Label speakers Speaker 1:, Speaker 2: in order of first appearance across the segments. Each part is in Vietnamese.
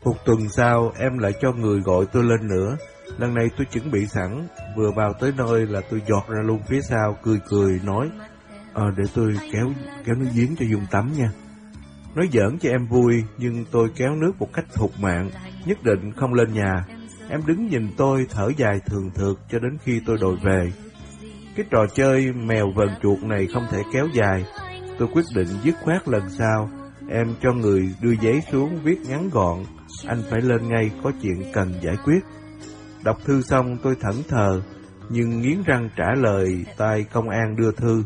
Speaker 1: Một tuần sau, em lại cho người gọi tôi lên nữa. Lần này tôi chuẩn bị sẵn, vừa vào tới nơi là tôi giọt ra luôn phía sau, cười cười nói: để tôi kéo nước giếng cho Dung tắm nha. Nói giỡn cho em vui, nhưng tôi kéo nước một cách thục mạng, nhất định không lên nhà. Em đứng nhìn tôi thở dài thường thượt cho đến khi tôi đòi về. Cái trò chơi mèo vờn chuột này không thể kéo dài. Tôi quyết định dứt khoát lần sau. Em cho người đưa giấy xuống viết ngắn gọn: anh phải lên ngay, có chuyện cần giải quyết. Đọc thư xong tôi thẫn thờ, nhưng nghiến răng trả lời tay công an đưa thư: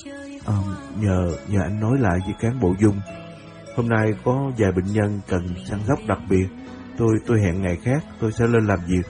Speaker 1: Nhờ anh nói lại với cán bộ Dung. Hôm nay có vài bệnh nhân cần săn sóc đặc biệt. Tôi hẹn ngày khác tôi sẽ lên làm việc.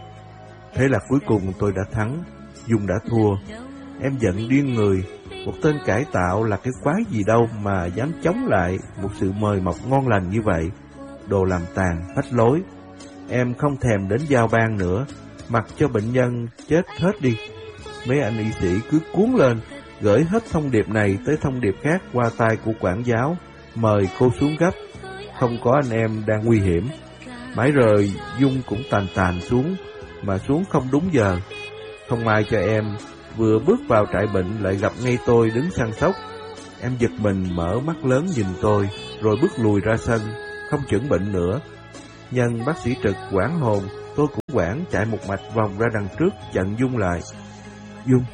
Speaker 1: Thế là cuối cùng tôi đã thắng, Dung đã thua. Em giận điên người. Một tên cải tạo là cái quái gì đâu mà dám chống lại một sự mời mọc ngon lành như vậy. Đồ làm tàn, phách lối. Em không thèm đến giao ban nữa, mặc cho bệnh nhân chết hết đi. Mấy anh y sĩ cứ cuốn lên, gửi hết thông điệp này tới thông điệp khác qua tay của quản giáo: mời cô xuống gấp, không có anh em đang nguy hiểm. Mãi rồi Dung cũng tàn xuống, mà xuống không đúng giờ. Không may cho em, vừa bước vào trại bệnh lại gặp ngay tôi đứng săn sóc. Em giật mình mở mắt lớn nhìn tôi, rồi bước lùi ra sân, không chẩn bệnh nữa. Nhân bác sĩ trực hoảng hồn, tôi cũng hoảng, chạy một mạch vòng ra đằng trước chặn Dung lại. Dung.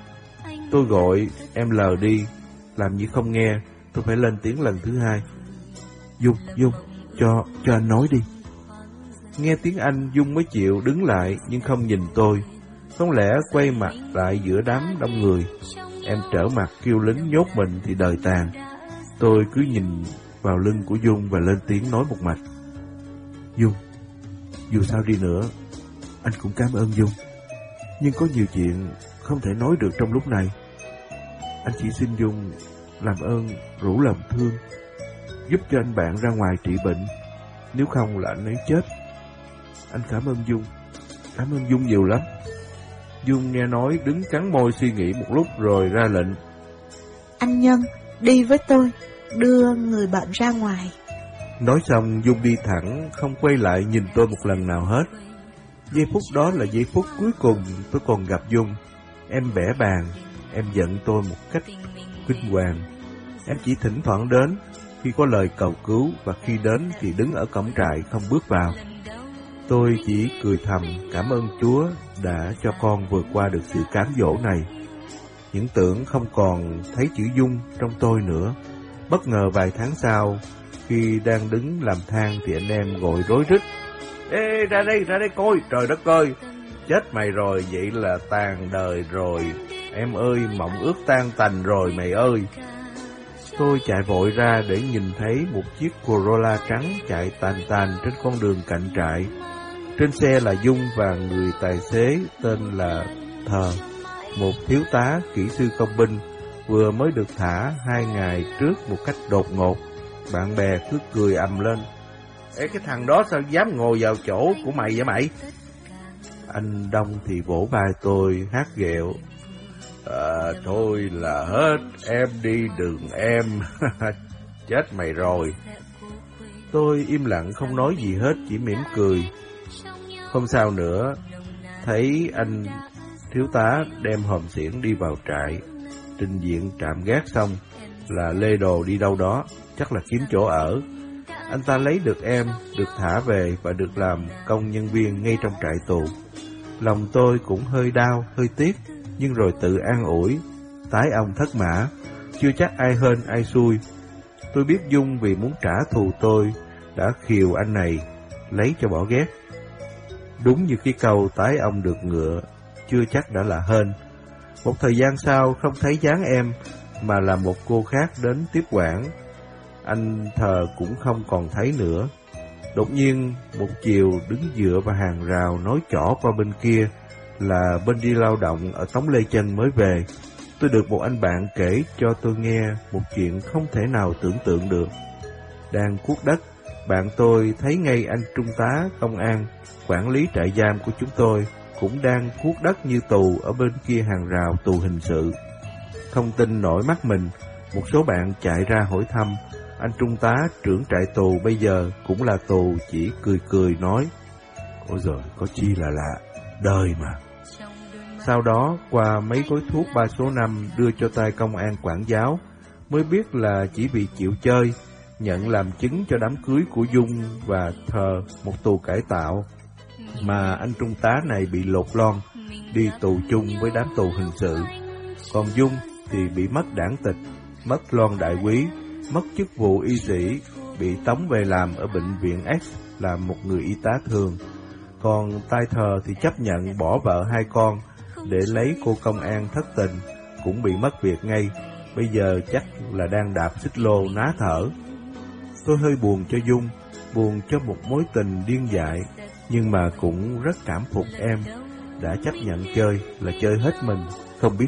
Speaker 1: Tôi gọi, em lờ đi, làm như không nghe. Tôi phải lên tiếng lần thứ hai. Dung, cho anh nói đi. Nghe tiếng Anh, Dung mới chịu đứng lại, nhưng không nhìn tôi. Không lẽ quay mặt lại giữa đám đông người. Em trở mặt kêu lính nhốt mình thì đời tàn. Tôi cứ nhìn vào lưng của Dung và lên tiếng nói một mạch. Dung, dù sao đi nữa, anh cũng cảm ơn Dung. Nhưng có nhiều chuyện không thể nói được trong lúc này. Anh chỉ xin Dung làm ơn rủ lòng thương, giúp cho anh bạn ra ngoài trị bệnh. Nếu không là anh ấy chết. Anh cảm ơn Dung nhiều lắm. Dung nghe nói đứng cắn môi suy nghĩ một lúc rồi ra lệnh.
Speaker 2: Anh Nhân, đi với tôi, đưa người bệnh ra ngoài.
Speaker 1: Nói xong Dung đi thẳng, không quay lại nhìn tôi một lần nào hết. Giây phút đó là giây phút cuối cùng tôi còn gặp Dung. Em bẽ bàng, em giận tôi một cách kinh hoàng. Em chỉ thỉnh thoảng đến khi có lời cầu cứu, và khi đến thì đứng ở cổng trại không bước vào. Tôi chỉ cười thầm cảm ơn Chúa đã cho con vượt qua được sự cám dỗ này. Những tưởng không còn thấy chữ Dung trong tôi nữa. Bất ngờ vài tháng sau, khi đang đứng làm than thì anh em gọi rối rít. Ê, ra đây coi, trời đất ơi, chết mày rồi, vậy là tàn đời rồi. Em ơi, mộng ước tan tành rồi mày ơi. Tôi chạy vội ra để nhìn thấy một chiếc Corolla trắng chạy tàn trên con đường cạnh trại. Trên xe là Dung và người tài xế tên là Thờ, một thiếu tá kỹ sư công binh, vừa mới được thả 2 ngày trước một cách đột ngột. Bạn bè cứ cười ầm lên. Ê, cái thằng đó sao dám ngồi vào chỗ của mày vậy mày? Anh Đông thì vỗ vai tôi hát ghẹo. Thôi là hết, em đi đường em. Chết mày rồi. Tôi im lặng không nói gì hết, chỉ mỉm cười. Hôm sau nữa, thấy anh thiếu tá đem hòm xiển đi vào trại. Trình diện trạm gác xong là lê đồ đi đâu đó, chắc là kiếm chỗ ở. Anh ta lấy được em, được thả về và được làm công nhân viên ngay trong trại tù. Lòng tôi cũng hơi đau, hơi tiếc, nhưng rồi tự an ủi, tái ông thất mã, chưa chắc ai hên ai xui. Tôi biết Dung vì muốn trả thù tôi đã khiều anh này, lấy cho bỏ ghét. Đúng như cái câu tái ông được ngựa, chưa chắc đã là hên. Một thời gian sau không thấy dáng em, mà là một cô khác đến tiếp quản. Anh Thờ cũng không còn thấy nữa. Đột nhiên một chiều đứng dựa vào hàng rào nói trỏ qua bên kia là bên đi lao động ở Tống Lê Chân mới về. Tôi được một anh bạn kể cho tôi nghe một chuyện không thể nào tưởng tượng được. Đang cuốc đất, bạn tôi thấy ngay anh trung tá công an quản lý trại giam của chúng tôi cũng đang cuốc đất như tù ở bên kia hàng rào tù hình sự. Không tin nổi mắt mình, một số bạn chạy ra hỏi thăm. Anh trung tá trưởng trại tù bây giờ cũng là tù, chỉ cười cười nói, ôi giời, có chi là lạ, đời mà. Sau đó, qua mấy gói thuốc 3 số 5 đưa cho tay công an quản giáo, mới biết là chỉ bị chịu chơi, nhận làm chứng cho đám cưới của Dung và Thờ, một tù cải tạo, mà anh trung tá này bị lột lon, đi tù chung với đám tù hình sự. Còn Dung thì bị mất đảng tịch, mất lon đại quý, mất chức vụ y sĩ, bị tống về làm ở bệnh viện X làm một người y tá thường. Còn tay Thờ thì chấp nhận bỏ vợ 2 con để lấy cô công an thất tình, cũng bị mất việc ngay, bây giờ chắc là đang đạp xích lô ná thở. Tôi hơi buồn cho Dung, buồn cho một mối tình điên dại, nhưng mà cũng rất cảm phục em, đã chấp nhận chơi là chơi hết mình, không biết